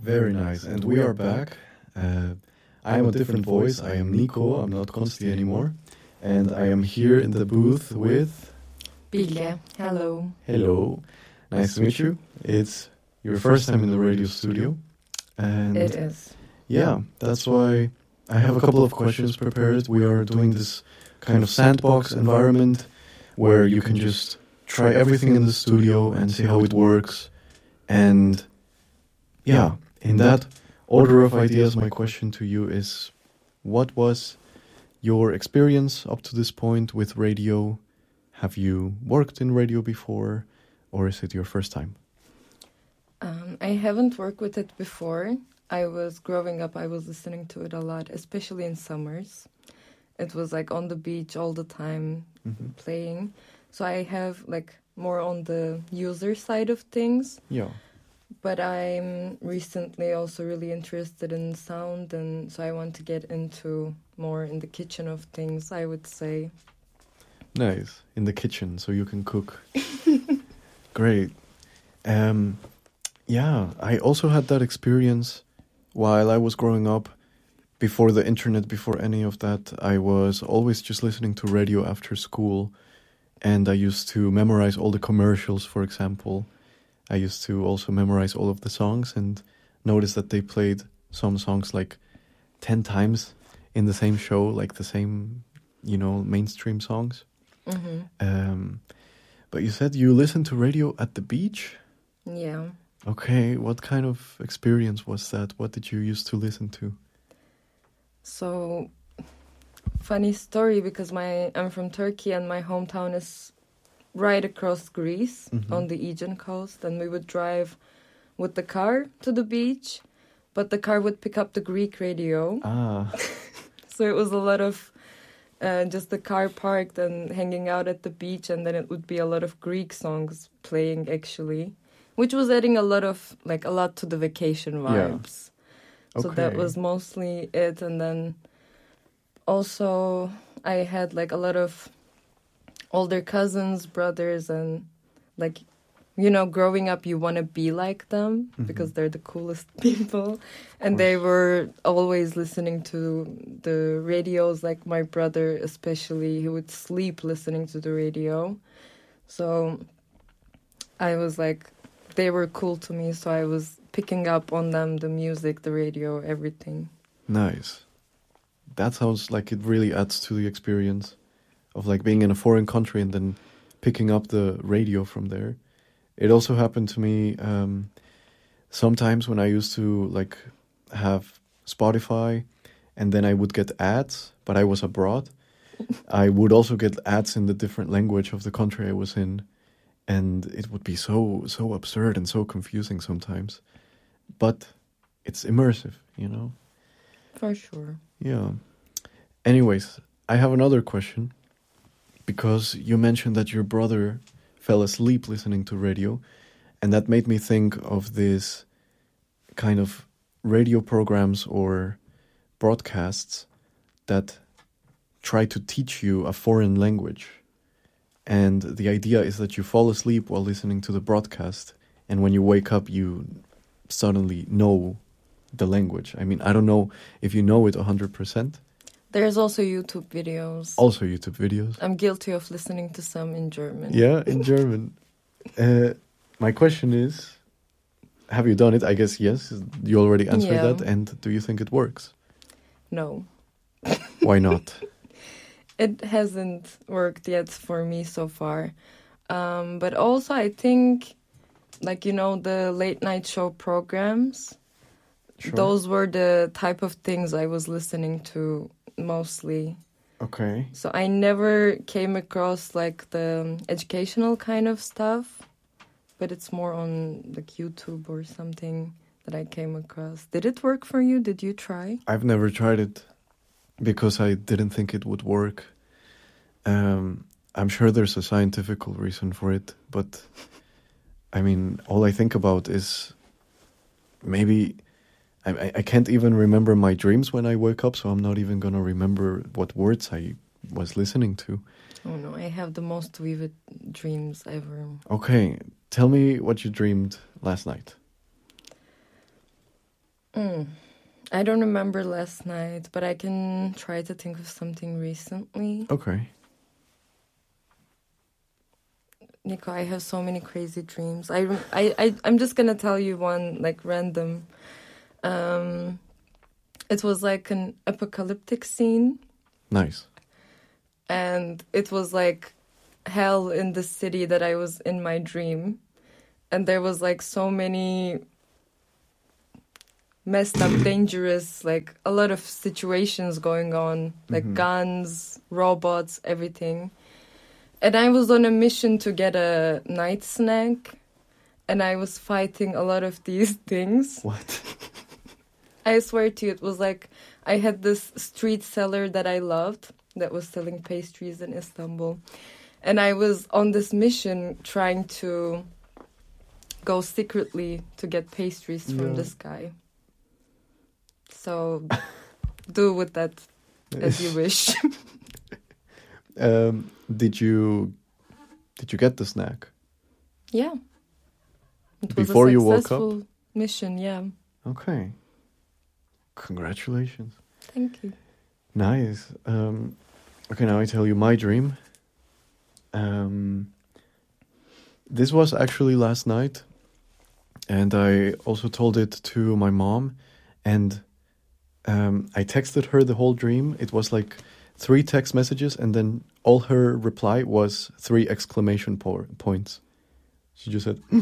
Very nice. And we are back. Uh, I am a different voice. I am Nico. I'm not Konsti anymore. And I am here in the booth with... Bilge. Hello. Hello. Nice to meet you. It's your first time in the radio studio. And It is. yeah, that's why I have a couple of questions prepared. We are doing this kind of sandbox environment where you can just try everything in the studio and see how it works. And yeah, in that order of ideas, my question to you is, what was your experience up to this point with radio? Have you worked in radio before, or is it your first time? I haven't worked with it before. I was growing up, I was listening to it a lot, especially in summers. It was like on the beach all the time playing. So I have like more on the user side of things. Yeah. But I'm recently also really interested in sound, and so I want to get into more in the kitchen of things, I would say. Nice. In the kitchen, so you can cook. Great. Yeah, I also had that experience while I was growing up. Before the internet, before any of that, I was always just listening to radio after school. And I used to memorize all the commercials, for example. I used to also memorize all of the songs and notice that they played some songs like 10 times in the same show, like the same, mainstream songs. But you said you listened to radio at the beach? Yeah. Okay, what kind of experience was that? What did you used to listen to? So, funny story, because I'm from Turkey and my hometown is right across Greece on the Aegean coast, and we would drive with the car to the beach, but the car would pick up the Greek radio. So it was a lot of just the car parked and hanging out at the beach, and then it would be a lot of Greek songs playing actually, which was adding a lot to the vacation vibes. Yeah. So that was mostly it. And then also I had like a lot of older cousins, brothers, and growing up you want to be like them because they're the coolest people. And they were always listening to the radios, like my brother especially, he would sleep listening to the radio. So I was like, they were cool to me, so I was picking up on them, the music, the radio, everything. Nice. That sounds like it really adds to the experience of like being in a foreign country and then picking up the radio from there. It also happened to me sometimes when I used to like have Spotify and then I would get ads, but I was abroad. I would also get ads in the different language of the country I was in. And it would be so absurd and so confusing sometimes. But it's immersive, For sure. Yeah. Anyways, I have another question. Because you mentioned that your brother fell asleep listening to radio. And that made me think of this kind of radio programs or broadcasts that try to teach you a foreign language. And the idea is that you fall asleep while listening to the broadcast, and when you wake up, you suddenly know the language. I mean, I don't know if you know it 100%. There's also YouTube videos. Also YouTube videos. I'm guilty of listening to some in German. Yeah, in German. My question is, have you done it? I guess yes. You already answered that. And do you think it works? No. Why not? It hasn't worked yet for me so far. But also I think, the late night show programs, those were the type of things I was listening to mostly. Okay. So I never came across like the educational kind of stuff, but it's more on like YouTube or something that I came across. Did it work for you? Did you try? I've never tried it. Because I didn't think it would work. I'm sure there's a scientific reason for it, but I mean, all I think about is maybe I can't even remember my dreams when I wake up, so I'm not even gonna remember what words I was listening to. Oh no, I have the most vivid dreams ever. Okay, tell me what you dreamed last night. I don't remember last night, but I can try to think of something recently. Okay. Nico, I have so many crazy dreams. I'm just gonna tell you one like random. It was like an apocalyptic scene, Nice. and it was like hell in the city that I was in my dream, and there was like so many messed up, dangerous, like a lot of situations going on, like guns, robots, everything. And I was on a mission to get a night snack, and I was fighting a lot of these things. What? I swear to you, it was like I had this street seller that I loved that was selling pastries in Istanbul. And I was on this mission trying to go secretly to get pastries from this guy. So do with that as you wish. Did you get the snack? Yeah. It was Before a you woke up? successful mission, yeah. Okay. Congratulations. Thank you. Nice. Okay, now I tell you my dream. This was actually last night, and I also told it to my mom, and I texted her the whole dream. It was like 3 text messages, and then all her reply was 3 exclamation points. She just said,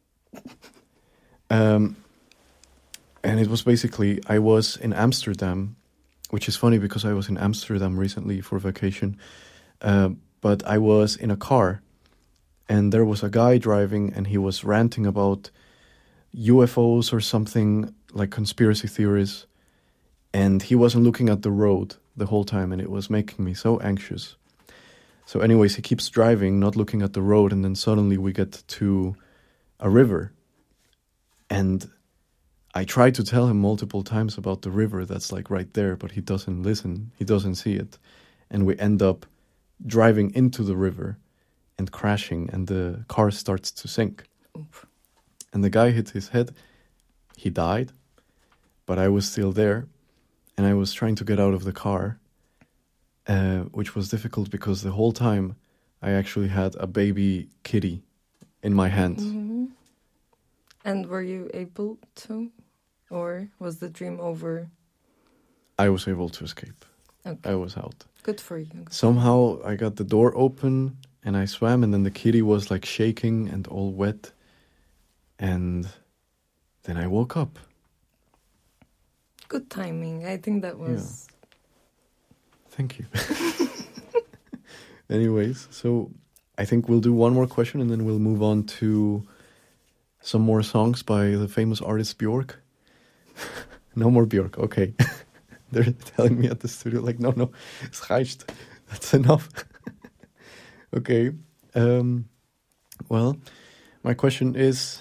and it was basically, I was in Amsterdam, which is funny because I was in Amsterdam recently for vacation, but I was in a car, and there was a guy driving, and he was ranting about UFOs or something, like conspiracy theories, and he wasn't looking at the road the whole time, and it was making me so anxious. So anyways, he keeps driving, not looking at the road, and then suddenly we get to a river, and I try to tell him multiple times about the river that's like right there, but he doesn't listen, he doesn't see it, and we end up driving into the river and crashing, and the car starts to sink. Oof. And the guy hit his head, he died, but I was still there, and I was trying to get out of the car, which was difficult because the whole time I actually had a baby kitty in my hands. Mm-hmm. And were you able to? Or was the dream over? I was able to escape. Okay. I was out. Good for you. Somehow I got the door open and I swam, and then the kitty was like shaking and all wet. And then I woke up. Good timing. I think that was... Thank you. Anyways, so I think we'll do one more question and then we'll move on to some more songs by the famous artist Björk. No more Björk, okay. They're telling me at the studio, like, no, es reicht. That's enough. Okay. Well, my question is,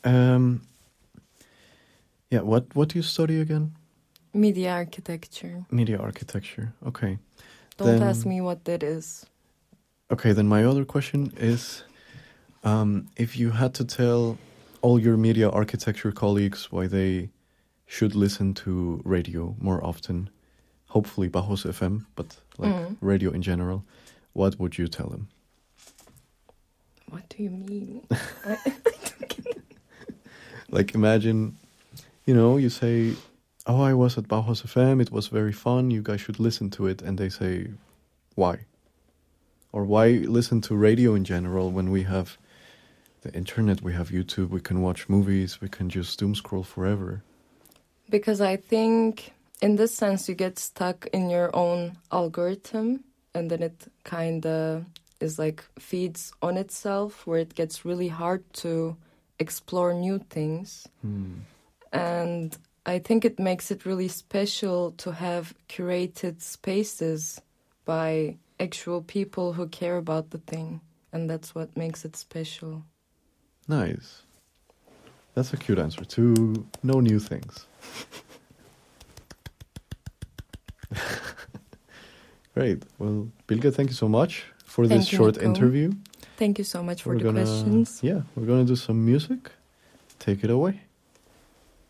what do you study again? Media architecture. Media architecture, okay. Don't ask me what that is. Okay, then my other question is, if you had to tell all your media architecture colleagues why they should listen to radio more often, hopefully Bauhaus FM, but like radio in general, what would you tell them? What do you mean? Like imagine, you say, oh, I was at Bauhaus FM, it was very fun, you guys should listen to it, and they say, why? Or why listen to radio in general when we have the internet, we have YouTube, we can watch movies, we can just doom scroll forever? Because I think in this sense you get stuck in your own algorithm, and then it kind of is like feeds on itself, where it gets really hard to explore new things. And I think it makes it really special to have curated spaces by actual people who care about the thing, and that's what makes it special. Nice. That's a cute answer to no new things. Great. Well, Bilge, thank you so much for this short Nico. interview. Thank you so much for the questions. Yeah, we're gonna do some music. Take it away.